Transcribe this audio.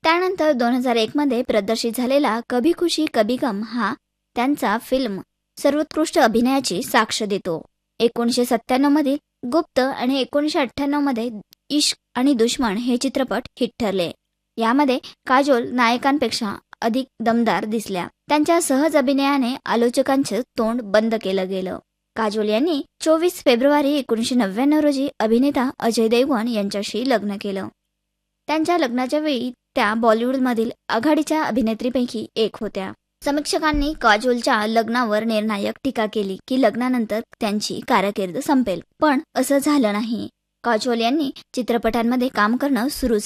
त्यानंतर 2001 मध्ये प्रदर्शित झालेला कभी खुशी कभी गम हा त्यांचा फिल्म सर्वोत्कृष्ट अभिनयाची साक्ष देतो. 1997 मधील गुप्त आणि 1998 मध्ये इश्क आणि दुश्मन हे चित्रपट हिट ठरले. यामध्ये काजोल नायकांपेक्षा अधिक दमदार दिसल्या. त्यांच्या सहज अभिनयाने आलोचकांचं तोंड बंद केलं गेलं. काजोल यांनी 24 फेब्रुवारी 1999 रोजी अभिनेता अजय देवगण यांच्याशी लग्न केलं. त्यांच्या लग्नाच्या वेळी त्या बॉलिवूडमधील आघाडीच्या अभिनेत्रीपैकी एक होत्या. समीक्षकांनी काजोलच्या लग्नावर निर्णायक टीका केली की लग्नानंतर त्यांची कारकीर्द संपेल, पण असं झालं नाही. काजोल यांनी चित्रपटांमध्ये काम करणं सुरूच